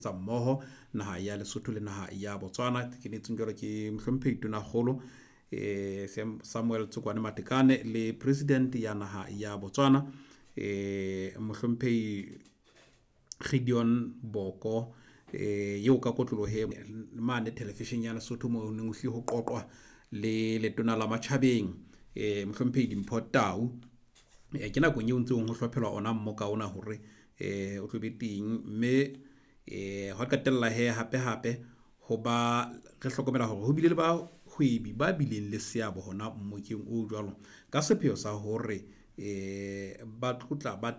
tsa mmoho naha ya Lesotho le naha ya Botswana. Ke ne tsengelo ke Mohlomphehi Tona Kgolo Samuel Tsokwane Matekane le president ya naha ya Botswana Mohlomphehi Gideon Boko yeo ka kotlolo he mane television ya Lesotho mo neng ho qoqwa le letona la Matjhabeng Mohlomphehi Dimpho Tau ke na go ntse ho hlophelwa ona mmoka ona hore o tlo beting mme ho qetella he hape ho ba re hlokomela hore ho bile le ba hwebi ba bileng le seabo hona mmokeng o jwalo ka sepheo sa hore ba tlotla ba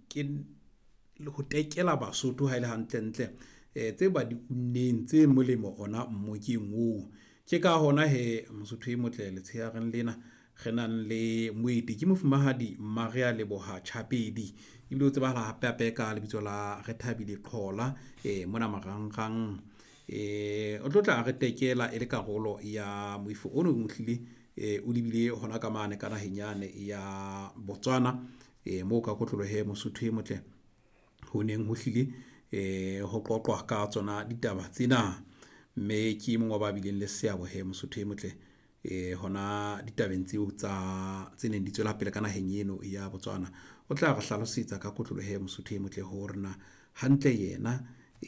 ho tekela Basotho ha ile hantle tse ba di unneng tse molemo ona mmokeng o ke ka hona he Mosotho e motle le tsheareng lena re nang le moeti ke mofumahadi Maria Leboha Chapedi ebile o tseba hape ka lebitso la Rethabile Qhola mona marangrang o tlotla re tekela e le karolo ya moifo ono mohlile o lebile hona ka mane ka nahenyane ya Botswana mo ka kotlolo he Mosotho e motle ho neng ho hlile ho qoqwa ka tsona ditaba tsena mme ke mongwe ba bileng le seabo he Mosotho e motle hona ditabeng tseo tsa tseneng di tswela pele ka naheng eno ya Botswana o tla re hlalosetsa ka kotlolo he Mosotho e motle ho rena hantle yena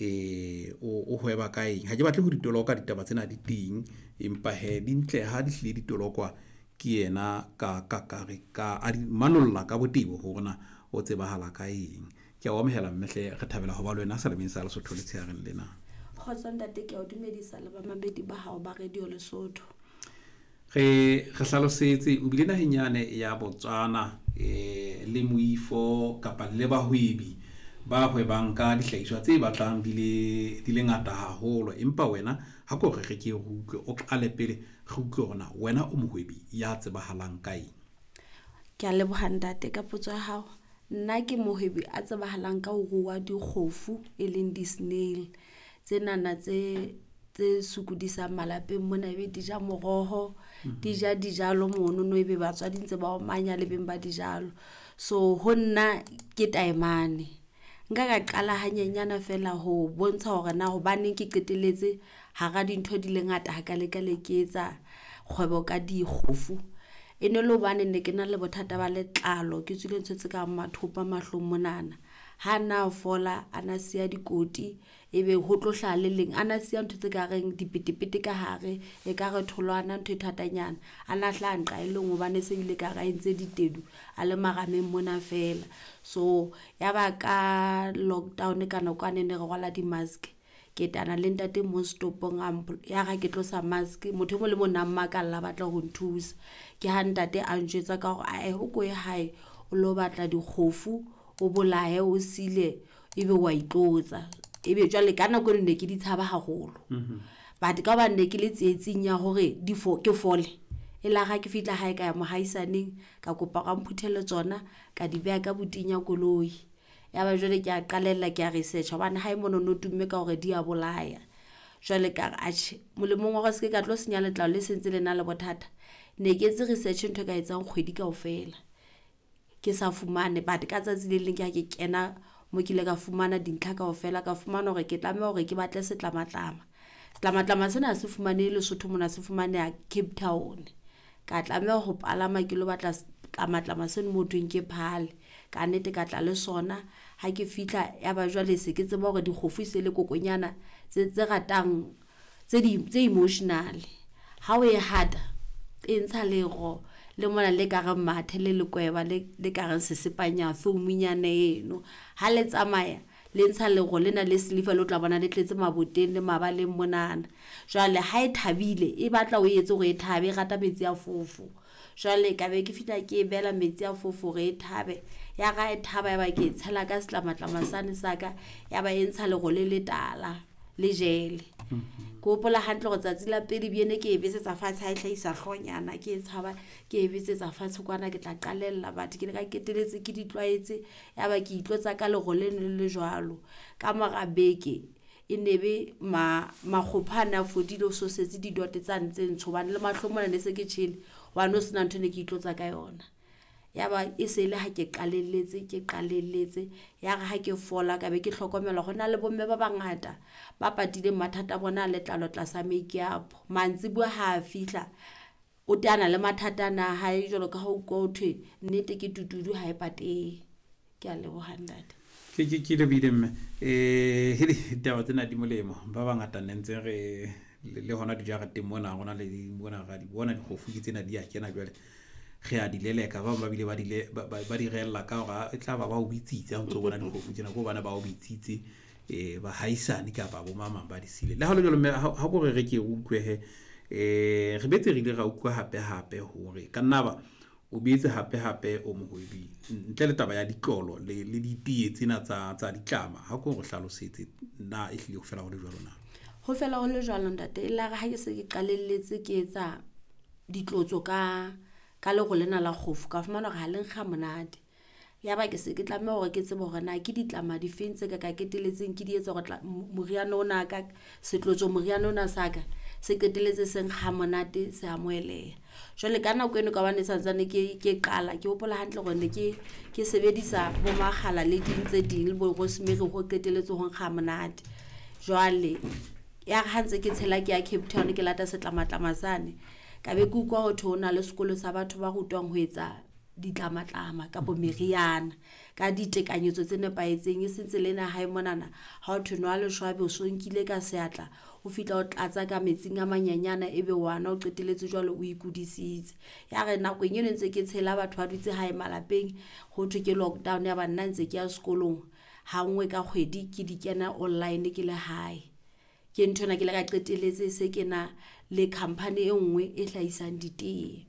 o hweba kae ha ke batle ho ditoloka ditaba tsena di teng empa he dintle ha di hlile ditolokwa ke yena ka a di manolla ka botebo ho rena o tsebahala ka eng ke a omhela mmehle re thabela ho ba le wena salameng sa Lesotho le tsheareng lena khotsa ntate ke a dumedisa le ba mabedi ba hao ba radio Lesotho re hlalosetse o bile nahenyane ya Botswana le moifo kapa le bahwebi ba hwebang ka dihlahiswa tse batlang di le ngata haholo empa wena ha ko re ke utlwe o qale pele re utlwe hona wena o mohwebi ya tsebahalang kae ke a leboha ntate ka potso ya hao nna ke mohwebi a tsebahalang ka ho rua dikgofu e leng di-snail tsenana tse sukudisa malapeng mona ebe dija moroho dija dijalo mono no ebe batswadi ntse ba omanya le beng ba dijalo so ho nna ke taemane nka ka qala hanyenyana fela ho bontsha hore na hobane ke qeteletse hara dintho di le ngata ha ka le ke etsa kgwebo ka dikgofu ene lo bane ne ke na le bothata ba letlalo ke tsile ntse ka mathopa mahlong monana ha na fola ana sia dikoti ebe ho tlohla le leng ana sia ntho tse ka reng dipetepete ka hare e ka re tholwana ntho e thatanyana ana hla nqa e leng hobane se bile ka ga entse ditedu a le marameng mona fela so ya ba ka lockdown ka nokwane ne re rwala di mask ke tana le ntate mo stopong ya ga ke tlosa mask motho mo le mona mmakalla batla ho nthusa ke ha ntate a njwetsa ka hore o ko e hae o lo batla dikgofu o bolae o sile ebe wa itlotsa ebe jwale kana go ne ke di tshaba haholo but ka ba ne ke le tsietsing ya hore ke fole e la ga ke fitla hae ka ya mohaisaneng ka kopa ga mphuthele tsona ka di beya ka botinya koloi ya ba jwale ke a qalella ke a research hobane ha e mono no tumme ka hore di a bolaya jwale ka ache molemong wa go se ka tlo senya letlalo le sentse le na le bothata ne ke tse research ntho ka etsang kgwedi kaofela ke sa fumane but ka tsatsi le leng ke kena mo kile ka fumana dintlha kaofela ka fumana hore ke tlameha hore ke batle setlamatlama sena se fumane Lesotho mona se fumane a Cape Town ka tlameha ho palama ke lo batla setlamatlama se mo tweng ke Phale ka nete ka tla le sona ha ke fitla ya ba jwale se ke tseba hore dikgofu se le kokonyana tse ratang tse emotional ha o e hata e ntsha lego le mona le ka ga mathe le lekweba le ka ga sesepanya foumunyane eno ha le tsamaya le ntsha lego lena le slifa lo tla bona le tletse maboteng le mabaleng monana jwale ha e thabile e batla o etse go e thabe rata metsi a fofo jwale ka be ke fitla ke bela metsi a fofo re e thabe ya ga e thaba ya ba ke tshela ka setlamatlama sane saka ya ba e ntsha lego le letala le jele go pola hantle go tsatsi la pedi biene ke ebetsetsa fatshe ha e hlahisa hlonyana ke tshaba ke ebetsetsa fatshe kwana ke tla qalella batho ke le ka keteletse ke ditlwaetse ya ba ke itlotsa ka lego le jwalo ka magabeke e nebe makgophana fodile o so setse di dote tsa ntse ntshobane le mahlomona ne se ke tshile wa no sena ntho ne ke itlotsa ka yona ya ba e se le ha ke qalelletse ya ga ha ke fola ka be ke hlokomela gona le bomme ba bangata ba patile mathata bona le tlalo tlasa make up mantsi bua ha fihla o tana le mathata na ha e jolo ka go thwe nnete ke tutudu ha e pate ke a leboga ntate ke le bidemme hele taba tsena di molemo ba bangata nentse re le hona di jara temona gona le bona ga di bona di gofu ke tsena di a kena jwale ge a di leleka ba bile ba di rella ka ga e tla ba o bitsitse a ntse bona di gofu tsena go bana ba o bitsitse ba haisane ka ba bo mama ba di sile le ha le jalo ha go re ke utlwe re betse re dira utlwa hape hore ka nna ba o betse hape o mohwebi ntle le taba ya ditlolo le ditie tsena tsa ditlama ha go go hlalosetse na e hlile go fela go le jalo na go fela go le jalo ntate e la ga ke se ke qalelletse ke etsa ditlotso ka le go lena la khofu ka fumana ga leng ga monate ya ba ke se ke tlame gore ke tsebo gore na ke ditlama di fentse ka keteletseng ke di etsa go moriano ona ka setlotso moriano ona saka se keteletse seng ga monate se amoelea jole kana go eno ka bane santsane ke qala ke hopola hantle gore ke sebedisa bo magala le dintse ding bo rosemary go keteletse go ga monate jwale ya gantse ke tshela ke ya Cape Town ke lata setlamatlama sane ka be ku kwa go thona le sekolo sa batho ba go twang ho etsa ditlamatlama ka bo meriana ka ditekanyetso tse nepaetseng e sentse lena ha imonana ha o thonwa le shwabe o sonkile ka seatla o fitla o tlatsa ka metsing a manyanyana ebe wana o qeteletse jwalo o ikudisitse ya re nako e ntse ke tshela batho ba dutse hae malapeng go thwe ke lockdown ya banna ntse ke ya sekolong ha ngwe ka kgwedi ke di kena online ke le hae ke ntona ke le ka qeteletse se ke na le company e nngwe e hlaisang ditee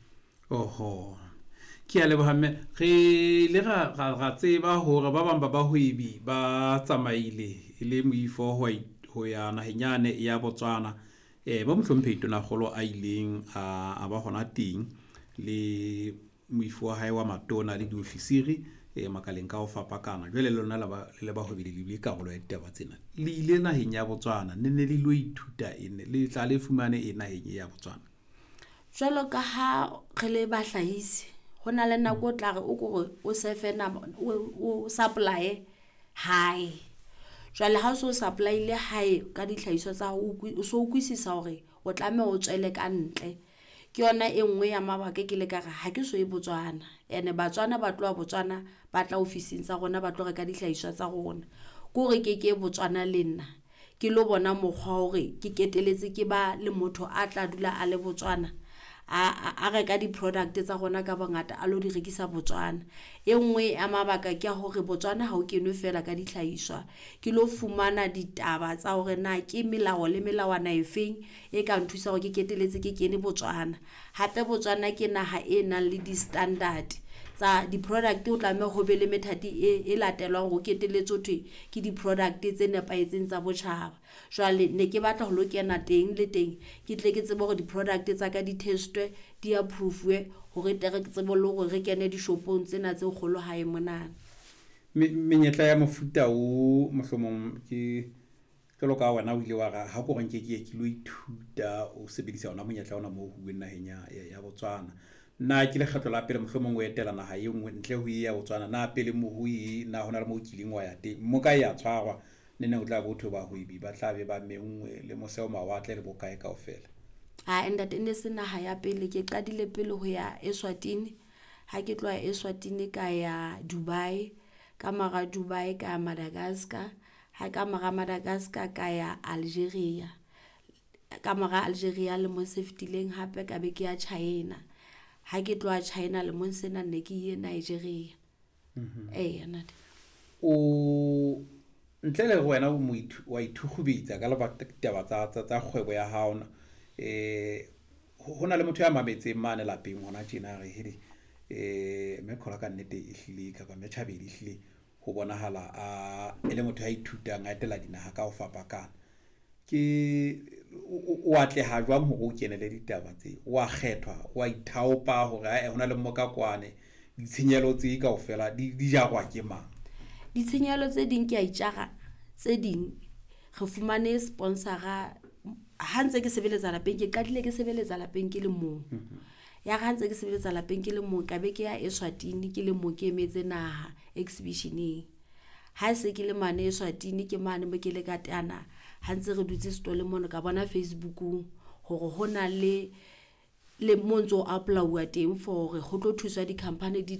oho ke a lebohamme re le ga tseba hore ba bang ba bahwebi ba tsamaile le moifo ho ya nahenyane ya Botswana ba mohlomphei tona golo a ileng a ba hona ting le moifo wa hae wa matona le diofisiri makaleng ka o fapakana jwale lona le ba hobile le karolo ya ditaba tsena le ile naheng ya Botswana ne le lo ithuta ene le tla le fumane naheng ya Botswana jwalo ka ha re le bahlahisi hona le nako tla re o gore o sefena o supply high jwale ha so supply le high ka ditlhahiso tsa o so ukwisisa hore o tlame o tswele ka ntle ke yona e nngwe ya mabaka ke le ka ga ke so e Botswana ene Batswana ba tloa Botswana ba tla ofising tsa rona ba tlo re ka ditlhahiso tsa rona gore ke Botswana le nna ke lo bona mokgwa hore ke keteletse ke ba le motho a tla dula a le Botswana a reka di product tsa rona ka bongata a lo di rekisa Botswana e nngwe ya mabaka ke hore Botswana ha o kenwe fela ka ditlhahiswa ke lo fumana ditaba tsa hore na ke melao le melawana efeng e ka nthusa go ke keteletse ke kene Botswana hape Botswana ke naha e nang le di standard tsa di product o tlame go be le methati e latelwang go keteletso thwe ke di product tse nepaetseng tsa botjhaba jwale ne ke batla go lokena teng le teng ke tle ke tsebe go di product tsa ka di testwe di approve gore tere ke tsebe le gore re kene di shopong tsena tse kgolo hae monana menyetla ya mofuta o mohlomong ke lo ka wena o ile wa ga go reng ke lo ithuta o sebedisa ona monyetla ona mo ho naheng ya Botswana na ke le kgetlo la pele mohlomong o etela naha e nngwe ntle ho ya Botswana na pele mo hui na hona le mo kileng wa ya teng mo ka ya tshwarwa nne o tla botho ba hoibi ba tla be ba mengwe le moseo mawatle le bokae kaofela enda tene se naha ya pele ke qadile pele ho ya Eswatini ha ke tloa Eswatini ka ya Dubai ka mara Dubai ka Madagascar ha ka mara Madagascar ka ya Algeria ka mara Algeria le mo seftileng hape ka be ke ya China ha ke tloa China le mo sena ne ke ye Nigeria nate o ntle le wena o moithu wa ithugubitsa ka lebaka taba tsa kgwebo ya haona hona le motho ya mametse mane lapeng hona tjena re hele me khola ka nnete e hlile ka ba me thabedi hlile ho bonahala a ele motho ya ithutang a etela dinaha ka o fapakana ke o atle ha jwang ho go kenele ditaba tse wa kgethwa wa ithaopa hore hona le mokakwane ditshenyelo tse kaofela di jagwa ke mang ditshenyelo tse ding ke a itjaga tse ding re fumane sponsora ha ntse ke sebeletsa lapeng ke qadile ke sebeletsa lapeng ke le mong ya ga ntse ke sebetsa lapeng ke le mo ka be ke ya Eswatini ke le mo ke emetse naha exhibitioneng. Ha se ke le mane Eswatini ke mane mo ke le ka tana ha ntse re dutse stole mono ka bona Facebookung hore hona le montso upload teng for hore go tlo thuswa di company di